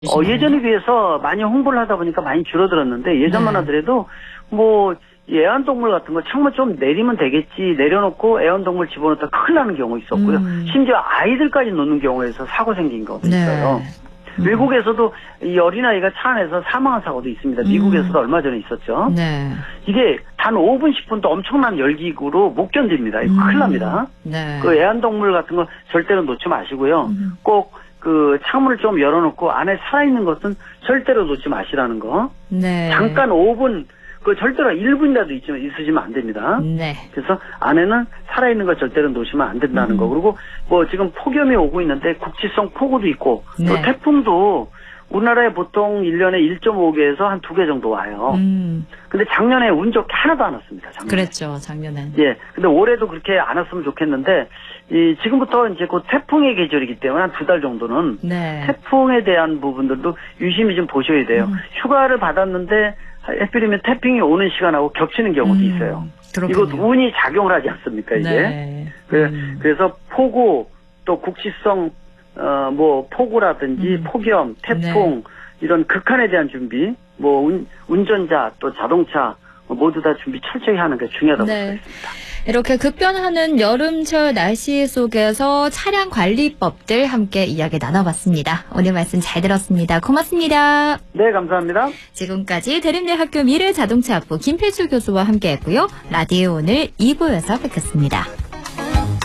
예전에 비해서 많이 홍보를 하다 보니까 많이 줄어들었는데 예전만 하더라도 뭐 애완동물 같은 거 창문 좀 내리면 되겠지 내려놓고 애완동물 집어넣다 큰일 나는 경우 있었고요. 심지어 아이들까지 놓는 경우에서 사고 생긴 경우도 있어요. 외국에서도 이 어린아이가 차 안에서 사망한 사고도 있습니다. 미국에서도 얼마 전에 있었죠. 네. 이게 단 5분, 10분도 엄청난 열기구로 못 견딥니다. 이거 큰일 납니다. 네. 그 애완동물 같은 거 절대로 놓지 마시고요. 꼭 그 창문을 좀 열어놓고 안에 살아있는 것은 절대로 놓지 마시라는 거. 네. 잠깐 5분, 그 절대로 1분이라도 있으시면 안 됩니다. 네. 그래서 안에는 살아있는 거 절대로 놓으시면 안 된다는 거. 그리고 뭐 지금 폭염이 오고 있는데 국지성 폭우도 있고 또 네. 태풍도 우리나라에 보통 1년에 1.5개에서 한 2개 정도 와요. 근데 작년에 운 좋게 하나도 안 왔습니다. 작년에. 그랬죠, 작년엔. 예. 근데 올해도 그렇게 안 왔으면 좋겠는데, 지금부터 이제 곧 태풍의 계절이기 때문에 한 2달 정도는 네. 태풍에 대한 부분들도 유심히 좀 보셔야 돼요. 휴가를 받았는데, 하필이면 태풍이 오는 시간하고 겹치는 경우도 있어요. 그렇군요. 이것도 운이 작용을 하지 않습니까, 이게? 네. 그래서 폭우, 또 국지성, 뭐, 폭우라든지 폭염, 태풍, 이런 극한에 대한 준비, 뭐, 운전자, 또 자동차, 모두 다 준비 철저히 하는 게 중요하다고 생각합니다. 이렇게 급변하는 여름철 날씨 속에서 차량 관리법들 함께 이야기 나눠봤습니다. 오늘 말씀 잘 들었습니다. 고맙습니다. 네, 감사합니다. 지금까지 대림대학교 미래자동차학부 김필주 교수와 함께했고요. 라디오 오늘 2부에서 뵙겠습니다.